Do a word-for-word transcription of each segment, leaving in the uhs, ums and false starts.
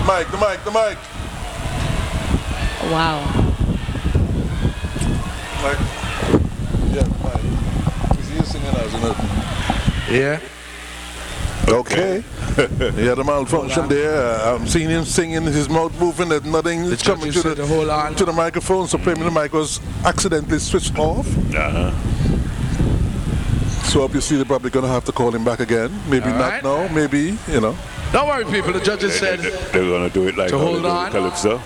mic, the mic, the mic. Wow. Mic. Yeah, mic. Is he singing as it? Yeah. Okay. He had a malfunction there. I'm seeing him singing, his mouth moving, there's nothing The coming judges to said the, to hold on. to the microphone, so maybe the mic was accidentally switched off. Uh-huh. So obviously they're probably going to have to call him back again. Maybe All not right. now, maybe, you know. Don't worry, people. The judges They, said they, they're going to do it like to how they hold do on. with Calypso.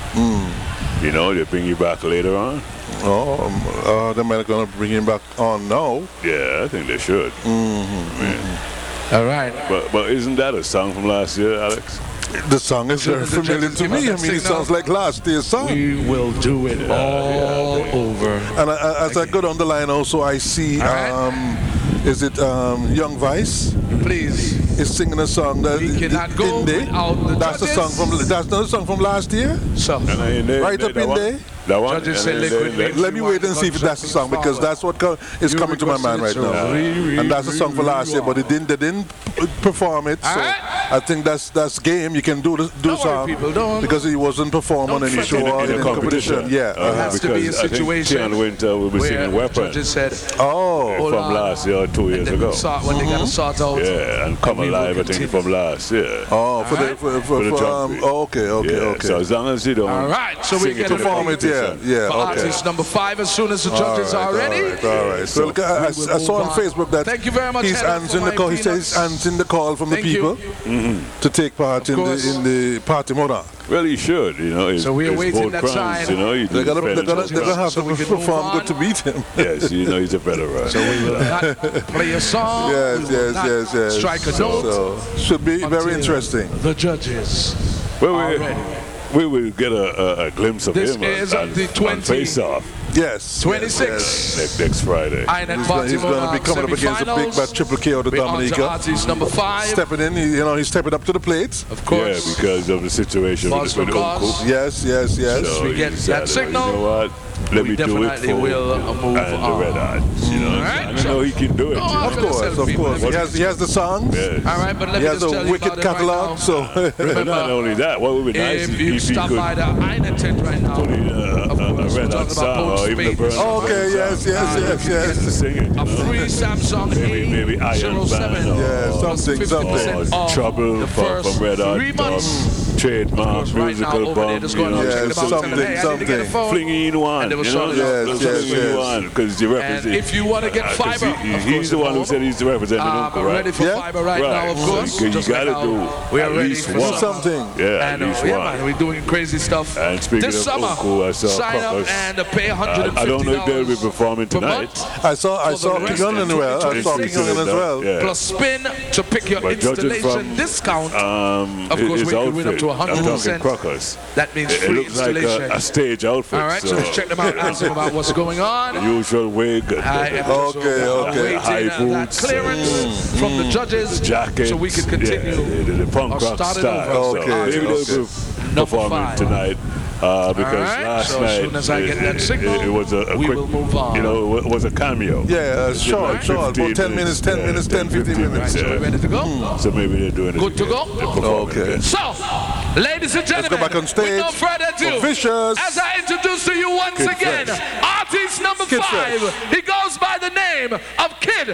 Mm. You know, they bring you back later on. Oh, um, uh, they might going to bring him back on now. Yeah, I think they should. Mm-hmm. Yeah. all right. But but isn't that a song from last year, Alex? The song is very The familiar judges to give us me. I that mean, it signal. sounds like last year's song. We will do it all over. And I, I, as I go down the line also, I see, All right. um, is it um, Young Vice? Please. Is singing a song that We cannot go Inde. without the That's the judges. song from that's not a song from last year. So, And I in there, Right there, up that in one? there. That one? Judges And say then- liquid then- makes Let me wait and see if that's the song, because that's what co- is You coming to my mind right requested it, now. so re- re- And that's a song for re- last year, but they didn't they didn't p- perform it. All So right. I think that's that's game. You can do the do Don't worry, song people, don't- because he wasn't performing don't on any fret show in a- or in a any competition. competition. Yeah. Uh, It has to be a because I think situation Tiana Winter will be where singing the Weapon judges said, Oh. hold from on. last year or two years and then ago. we sort, when they got to sort out. Yeah, and Come we will Alive, I think, continue. from last year. Oh, for the Alright. for, for, For the for, drum um, beat. oh, okay, okay, yeah, okay. so as long as you don't All right, so we sing it get to a the perform it, yeah, competition. yeah. For Okay. artist number five, as soon as the judges All are right, ready. All right, all right. So, So look, I, I, I we will saw move on on. Facebook that Thank you very much, he's Heather, answering for the call. my He says he's peanuts. answering the call from Thank the you. people to take part in the course. in the party monarch. Well, he should, you know. It's, So we are it's waiting both that crowns, sign. you know. He They're gonna, they're defended gonna, both they're gonna have So to we can move perform on. good to beat him. crowns. Yes, you know he's a veteran. So we will not play a song. Yes, we will yes, not yes, yes. strike a so, note. so should be very until interesting. The judges Well, are we, ready. we will get a, a, a glimpse of This him is on, the on twenty Face Off Yes. twenty-six. yes, yes. next, next Friday. Iron and He's gonna, he's Baltimore gonna be coming up against a big bad Triple K out of We on to Dominica. artist number five. Stepping in, he, you know, he's stepping up to the plate. Of Yeah, course. because of the situation with, Cause with for cause. Uncle. Yes, yes, yes. So we get he that decided, signal, You know what? Let we me do it definitely for will, uh, move and on. the Red Hots. You know, Alright, I so- know he can do it. Go you on, know. Of Feel course, yourself, of people. course. He has, he has the songs. Yes. All right, but let He me has just a tell you wicked about it right catalog. now. So But Remember, not only that, what would be nice if is you if he stop could by the Iron tent right now, put in a, of a, a course, we're Red Hot talking about song both or even the spades. Burn Oh, okay, yes, yes, yes, yes. to sing it. You a know? free Samsung Maybe, maybe A Iron zero seven. Man or, Yeah, Plus something, fifty something. percent or off Trouble the from, first from Red Hot. three months. Or Trademark, Of course, right now, musical over there, bomb, just you going know, on, Yeah, check them out, something, tell them, hey, I need to get a something. phone. flinging in one. And they will you show know, it Yes, just yes, flinging in yes. one because you And represent. if you want to get Uh, 'cause fiber, he- of he's course, the one who home. said he's the representative, Uh, uncle, we're right? ready for Yeah. fiber right, Right. now, of So course. you Just gotta like do how we are at ready least for do one. summer. something. Yeah, at And uh, least yeah, one. man, we're doing crazy stuff. And speaking this of summer, Uncle, I saw sign up Caucus. and uh, pay one hundred fifty I, I dollars don't know if they'll be performing per tonight. month. I saw I For saw the rest King as of well. I saw twenty King as twenty-six. well. Yeah. Plus spin to pick your But judging installation from, discount. Um, Of course, his we could win up outfit, to one hundred percent. I'm talking Crocus. That means It, it free looks like installation. a, a stage outfit. All right, so, so let's check them out, ask them about what's going on. usual wig. I am Okay, okay. waiting High uh, that boots, clearance from the judges jacket. so we can continue. Yeah, the, the punk or rock start it style. over. So Okay, maybe they'll okay. be Number performing five. tonight. Uh, because right, last so as night soon as I it, get that it- signal, it, it was a, a we quick, will move on. You know, it was a cameo. Yeah, uh, short, Like short. About fifteen ten minutes, ten yeah, minutes, ten, fifteen Right, minutes. so we're ready to go? So maybe they're doing it. Good to again. go? They're performing Okay. again. So, ladies and gentlemen, back on stage with no further ado, for Vicious. as I introduce to you once Kid again, Fresh. artist number Kid five, Fresh. he goes by the name of Kid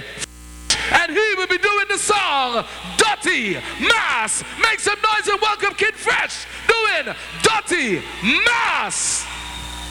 and he will be doing the song Dirty Mass. Make some noise and welcome Kid Fresh doing Dirty Mass.